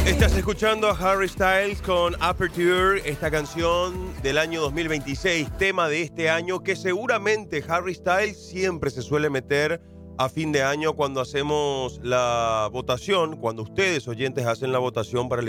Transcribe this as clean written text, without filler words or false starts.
Estás escuchando a Harry Styles con Aperture, esta canción del año 2026, tema de este año que seguramente Harry Styles siempre se suele meter a fin de año cuando hacemos la votación, cuando ustedes oyentes hacen la votación para